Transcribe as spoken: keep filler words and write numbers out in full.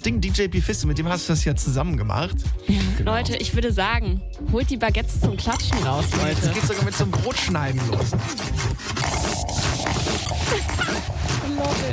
Ding D J Bifisto, mit dem hast du das ja zusammen gemacht. Ja. Genau. Leute, ich würde sagen, holt die Baguettes zum Klatschen raus, Leute. Das geht sogar mit so einem Brotschneiden los.